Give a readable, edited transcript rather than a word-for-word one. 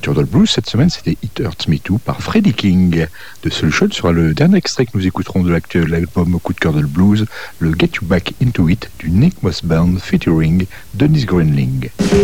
cœur de blues, cette semaine, c'était It Hurts Me Too par Freddie King. De Solution sera le dernier extrait que nous écouterons de l'actuel album coup de cœur de blues, le Get You Back Into It du Nick Moss Band featuring Dennis Greenling.